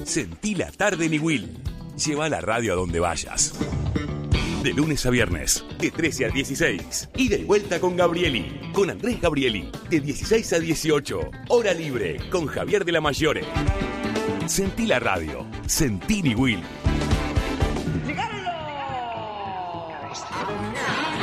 Sentí la tarde en Iguil. Lleva la radio a donde vayas. De lunes a viernes, de 13 a 16. Ida y vuelta con Gabrieli. Con Andrés Gabrieli. De 16 a 18. Hora libre con Javier de la Mayore. Sentí la radio. Sentí Iguil.